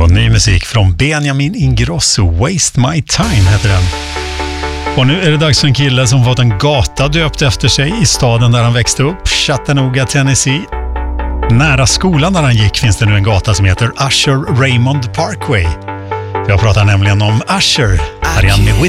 var ny musik från Benjamin Ingrosso. Waste My Time heter den. Och nu är det dags för en kille som fått en gata döpt efter sig i staden där han växte upp, Chattanooga, Tennessee. Nära skolan där han gick finns det nu en gata som heter Usher Raymond Parkway. Jag pratar nämligen om Usher. Här är han med With